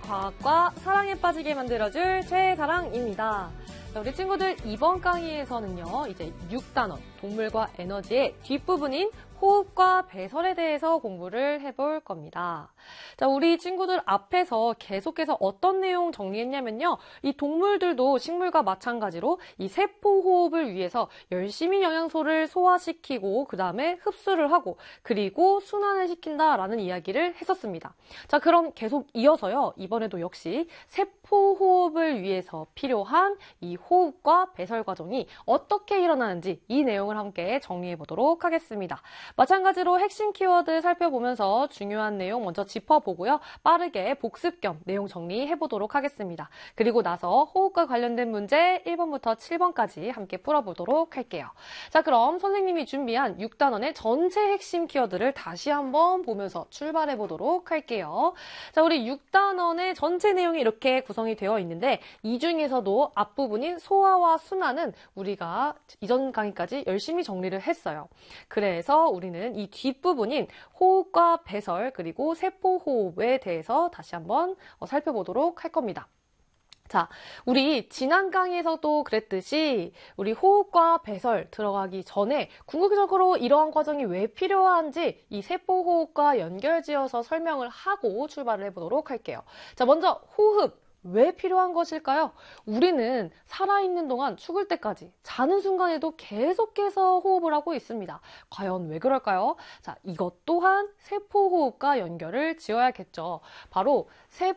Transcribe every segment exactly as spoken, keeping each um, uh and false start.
과학과 사랑에 빠지게 만들어줄 최사랑입니다. 자, 우리 친구들 이번 강의에서는요, 이제 육 단원, 동물과 에너지의 뒷부분인 호흡과 배설에 대해서 공부를 해볼 겁니다. 자, 우리 친구들 앞에서 계속해서 어떤 내용 정리했냐면요. 이 동물들도 식물과 마찬가지로 이 세포 호흡을 위해서 열심히 영양소를 소화시키고 그 다음에 흡수를 하고 그리고 순환을 시킨다라는 이야기를 했었습니다. 자, 그럼 계속 이어서요. 이번에도 역시 세포 호흡을 위해서 필요한 이 호흡과 배설 과정이 어떻게 일어나는지 이 내용을 함께 정리해 보도록 하겠습니다. 마찬가지로 핵심 키워드 살펴보면서 중요한 내용 먼저 짚어보고요. 빠르게 복습 겸 내용 정리해 보도록 하겠습니다. 그리고 나서 호흡과 관련된 문제 일 번부터 칠 번까지 함께 풀어보도록 할게요. 자, 그럼 선생님이 준비한 육 단원의 전체 핵심 키워드를 다시 한번 보면서 출발해 보도록 할게요. 자, 우리 육 단원의 전체 내용이 이렇게 구성이 되어 있는데 이 중에서도 앞부분인 소화와 순환은 우리가 이전 강의까지 열심히 정리를 했어요. 그래서 우리는 이 뒷부분인 호흡과 배설 그리고 세포 호흡에 대해서 다시 한번 살펴보도록 할 겁니다. 자, 우리 지난 강의에서도 그랬듯이 우리 호흡과 배설 들어가기 전에 궁극적으로 이러한 과정이 왜 필요한지 이 세포 호흡과 연결지어서 설명을 하고 출발을 해보도록 할게요. 자, 먼저 호흡. 왜 필요한 것일까요? 우리는 살아있는 동안 죽을 때까지 자는 순간에도 계속해서 호흡을 하고 있습니다. 과연 왜 그럴까요? 자, 이것 또한 세포호흡과 연결을 지어야겠죠. 바로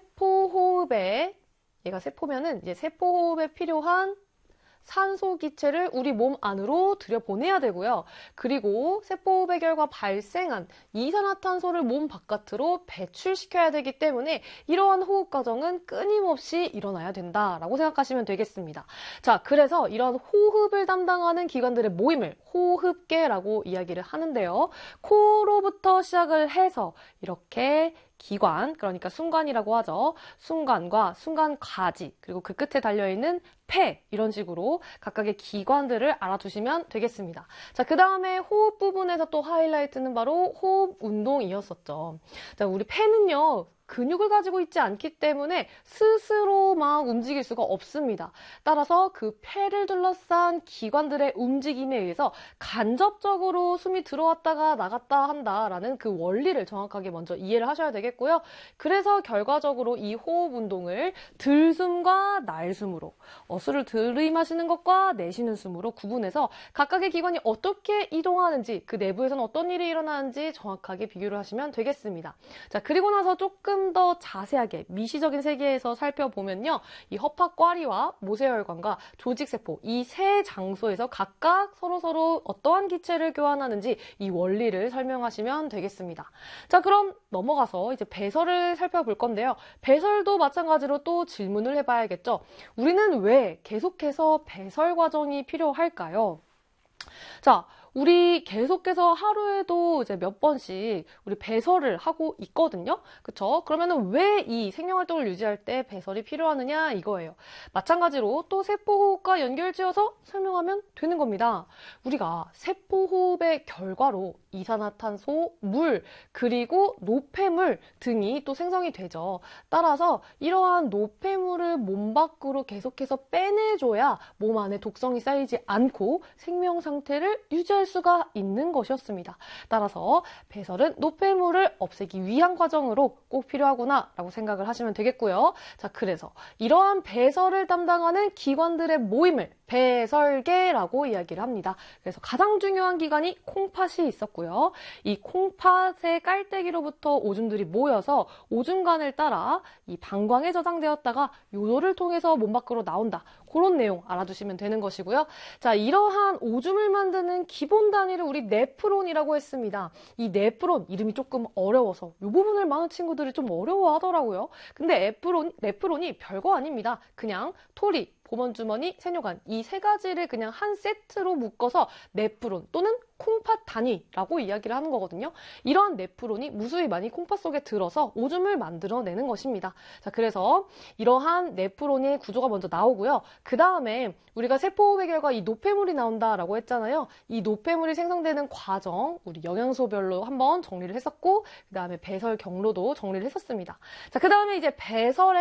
세포호흡에, 얘가 세포면은 이제 세포호흡에 필요한 산소 기체를 우리 몸 안으로 들여보내야 되고요. 그리고 세포호흡의 결과 발생한 이산화탄소를 몸 바깥으로 배출시켜야 되기 때문에 이러한 호흡 과정은 끊임없이 일어나야 된다라고 생각하시면 되겠습니다. 자, 그래서 이런 호흡을 담당하는 기관들의 모임을 호흡계라고 이야기를 하는데요. 코로부터 시작을 해서 이렇게 기관, 그러니까 순관이라고 하죠. 순관과 순관가지, 그리고 그 끝에 달려있는 폐, 이런 식으로 각각의 기관들을 알아두시면 되겠습니다. 자, 그 다음에 호흡 부분에서 또 하이라이트는 바로 호흡 운동이었었죠. 자, 우리 폐는요, 근육을 가지고 있지 않기 때문에 스스로 막 움직일 수가 없습니다. 따라서 그 폐를 둘러싼 기관들의 움직임에 의해서 간접적으로 숨이 들어왔다가 나갔다 한다라는 그 원리를 정확하게 먼저 이해를 하셔야 되겠고요. 그래서 결과적으로 이 호흡 운동을 들숨과 날숨으로, 어수를 들이마시는 것과 내쉬는 숨으로 구분해서 각각의 기관이 어떻게 이동하는지, 그 내부에서는 어떤 일이 일어나는지 정확하게 비교를 하시면 되겠습니다. 자, 그리고 나서 조금 더 자세하게 미시적인 세계에서 살펴보면요. 이 허파과리와 모세혈관과 조직세포 이 세 장소에서 각각 서로서로 어떠한 기체를 교환하는지 이 원리를 설명하시면 되겠습니다. 자, 그럼 넘어가서 이제 배설을 살펴볼 건데요. 배설도 마찬가지로 또 질문을 해봐야겠죠. 우리는 왜 계속해서 배설 과정이 필요할까요? 자, 우리 계속해서 하루에도 이제 몇 번씩 우리 배설을 하고 있거든요. 그쵸? 그러면은 왜 이 생명활동을 유지할 때 배설이 필요하느냐 이거예요. 마찬가지로 또 세포호흡과 연결지어서 설명하면 되는 겁니다. 우리가 세포호흡의 결과로 이산화탄소, 물, 그리고 노폐물 등이 또 생성이 되죠. 따라서 이러한 노폐물을 몸 밖으로 계속해서 빼내줘야 몸 안에 독성이 쌓이지 않고 생명 상태를 유지할 수가 있는 것이었습니다. 따라서 배설은 노폐물을 없애기 위한 과정으로 꼭 필요하구나 라고 생각을 하시면 되겠고요. 자, 그래서 이러한 배설을 담당하는 기관들의 모임을 배설계라고 이야기를 합니다. 그래서 가장 중요한 기관이 콩팥이 있었고요. 이 콩팥의 깔때기로부터 오줌들이 모여서 오줌관을 따라 이 방광에 저장되었다가 요도를 통해서 몸 밖으로 나온다. 그런 내용 알아두시면 되는 것이고요. 자, 이러한 오줌을 만드는 기본 단위를 우리 네프론이라고 했습니다. 이 네프론 이름이 조금 어려워서 이 부분을 많은 친구들이 좀 어려워하더라고요. 근데 네프론, 네프론이 별거 아닙니다. 그냥 토리, 보먼주머니, 세뇨관 이 세 가지를 그냥 한 세트로 묶어서 네프론 또는 콩팥 단위라고 이야기를 하는 거거든요. 이러한 네프론이 무수히 많이 콩팥 속에 들어서 오줌을 만들어내는 것입니다. 자, 그래서 이러한 네프론의 구조가 먼저 나오고요. 그 다음에 우리가 세포호흡의 결과 이 노폐물이 나온다라고 했잖아요. 이 노폐물이 생성되는 과정, 우리 영양소별로 한번 정리를 했었고, 그 다음에 배설 경로도 정리를 했었습니다. 자, 그 다음에 이제 배설의